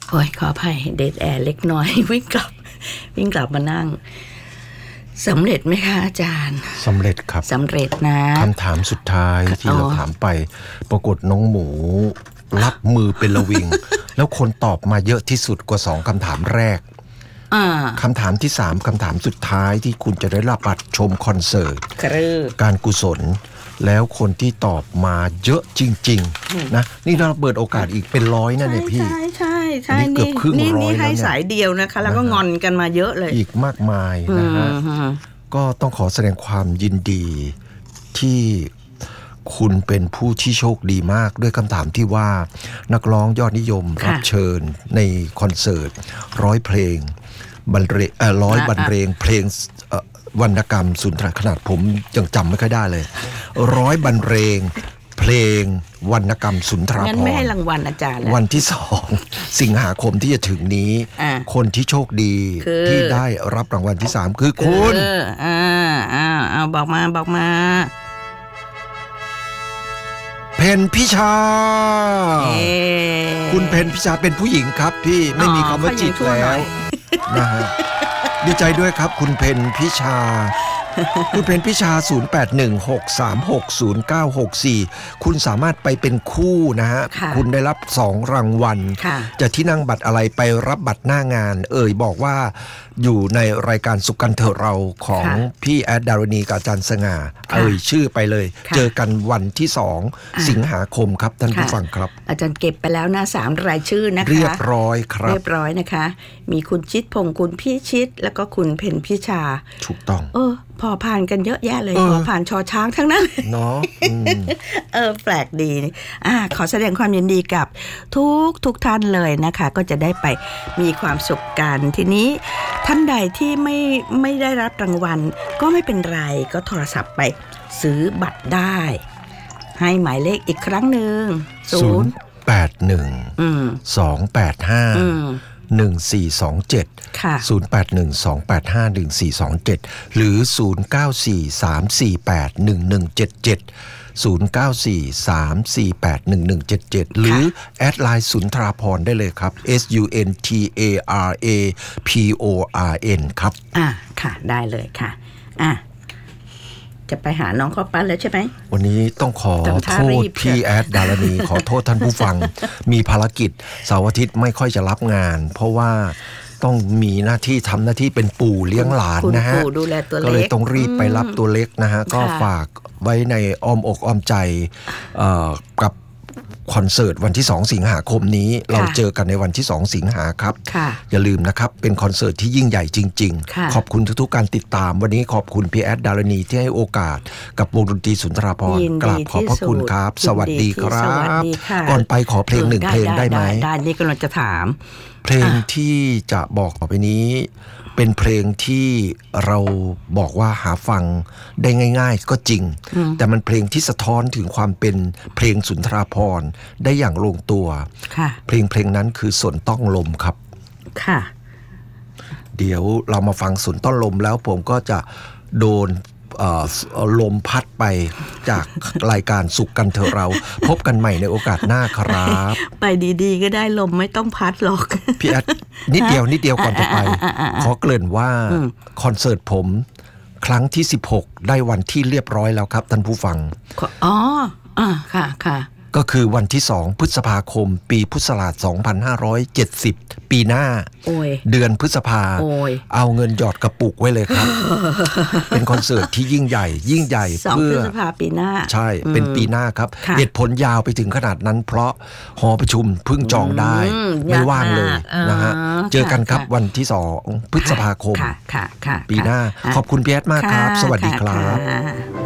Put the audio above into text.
โอ้ยขออภัยเดทแอร์เล็กน้อย วิ่งกลับมานั่งสำเร็จไหมคะอาจารย์สำเร็จครับสำเร็จนะคำถามสุดท้ายที่เราถามไปปรากฏน้องหมูรับมือเป็นระวิง แล้วคนตอบมาเยอะที่สุดกว่า2คำถามแรกคำถามที่3คำถามสุดท้ายที่คุณจะได้รับบัตรชมคอนเสิร์ตการกุศลแล้วคนที่ตอบมาเยอะจริงๆนะนี่เราเปิดโอกาสอีกเป็นร้อยนะเนี่ยพี่ใช่นี่เกือบครึ่งร้อยแล้วเนี่ยให้สายเดียวนะคะแล้วก็งอนกันมาเยอะเลยอีกมากมายนะฮะก็ต้องขอแสดงความยินดีที่คุณเป็นผู้ที่โชคดีมากด้วยคำถามที่ว่านักร้องยอดนิยมรับเชิญในคอนเสิร์ต100 เพลงบรรเลงเพลงวรรณกรรมสุนทรขนาดผมยังจำไม่ค่อยได้เลย100 บรรเลงเพลงวรรณกรรมสุนทรภรณ์งั้นไม่ให้รางวัลอาจารย์วันที่2 สิงหาคมที่จะถึงนี้คนที่โชคดีที่ได้รับรางวัลที่3คือคุณบอกมาเพนพิชาคุณเพนพิชาเป็นผู้หญิงครับพี่ไม่มีคำว่าจิตแล้วนะฮะดีใจด้วยครับคุณเพนพิชาคุณเพนพิชา0816360964คุณสามารถไปเป็นคู่นะฮะคุณได้รับ2รางวัลจะที่นั่งบัตรอะไรไปรับบัตรหน้างานบอกว่าอยู่ในรายการสุขกันเถอะเราของพี่แอดดารณีกับอาจารย์สง่าชื่อไปเลยเจอกันวันที่2 สิงหาคมครับท่านผู้ฟังครับอาจารย์เก็บไปแล้วนะ3รายชื่อนะคะเรียบร้อยครับเรียบร้อยนะคะมีคุณชิดพงษ์คุณพี่ชิดแล้วก็คุณเพนพิชาถูกต้องพอผ่านกันเยอะแยะเลยพอผ่านชอช้างทั้งนั้นเนาะแปลกดีขอแสดงความยินดีกับทุกท่านเลยนะคะก็จะได้ไปมีความสุขกันทีนี้ท่านใดที่ไม่ได้รับรางวัลก็ไม่เป็นไรก็โทรศัพท์ไปซื้อบัตรได้ให้หมายเลขอีกครั้งหนึ่ง 081 285 1427 0812851427หรือ0943481177 หรือแอดไลน์สุนทราภรณ์ได้เลยครับ SUNTRAPORN ครับค่ะได้เลยค่ะจะไปหาน้องข้าวปั้นแล้วใช่ไหมวันนี้ต้องขอโทษพี่แอดดารณีขอโทษท่านผู้ฟังมีภารกิจเสาร์อาทิตย์ไม่ค่อยจะรับงานเพราะว่าต้องมีหน้าที่ทำหน้าที่เป็นปู่เลี้ยงหลานนะฮะก็เลยต้องรีบไปรับตัวเล็กนะฮะก็ฝากไว้ในอ้อมอกอ้อมใจกับคอนเสิร์ตวันที่2 สิงหาคมนี้เราเจอกันในวันที่2 สิงหาครับอย่าลืมนะครับเป็นคอนเสิร์ตที่ยิ่งใหญ่จริงๆขอบคุณทุกๆการติดตามวันนี้ขอบคุณพี่แอดดารณีที่ให้โอกาสกับวงดนตรีสุนทราภรณ์กราบขอบพระคุณครับสวัสดีครับก่อนไปขอเพลง1 เพลงได้ไหมได้นี่กำลังจะถามเพลงที่จะบอกต่อไปนี้เป็นเพลงที่เราบอกว่าหาฟังได้ง่ายๆก็จริงแต่มันเพลงที่สะท้อนถึงความเป็นเพลงสุนทราภรณ์ได้อย่างลงตัวเพลงนั้นคือสนต้องลมครับค่ะเดี๋ยวเรามาฟังสนต้องลมแล้วผมก็จะโดนลมพัดไปจากรายการสุขกันเถอะเราพบกันใหม่ในโอกาสหน้าครับไปดีๆก็ได้ลมไม่ต้องพัดหรอกพี่แอดนิดเดียวก่อนจะไปขอเกริ่นว่าคอนเสิร์ตผมครั้งที่16ได้วันที่เรียบร้อยแล้วครับท่านผู้ฟังค่ะก็คือวันที่2 พฤษภาคมปีพุทธศักราช2570ปีหน้าเดือนพฤษภาเอาเงินหยอดกระปุกไว้เลยครับ เป็นคอนเสิร์ตที่ยิ่งใหญ่เพื่อ2 พฤษภาปีหน้าใช่เป็นปีหน้าครับเหตุผลยาวไปถึงขนาดนั้นเพราะหอประชุมเพิ่งจองได้ไม่ว่างเลยนะฮะเจอกันครับวันที่2 พฤษภาคมปีหน้าขอบคุณพี่แอดมากครับสวัสดีครับ